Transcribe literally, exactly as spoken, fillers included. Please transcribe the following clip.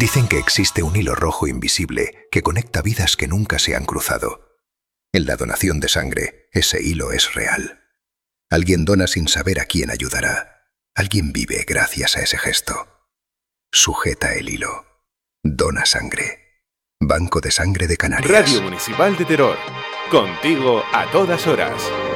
Dicen que existe un hilo rojo invisible que conecta vidas que nunca se han cruzado. En la donación de sangre, ese hilo es real. Alguien dona sin saber a quién ayudará. Alguien vive gracias a ese gesto. Sujeta el hilo. Dona sangre. Banco de Sangre de Canarias. Radio Municipal de Teror. Contigo a todas horas.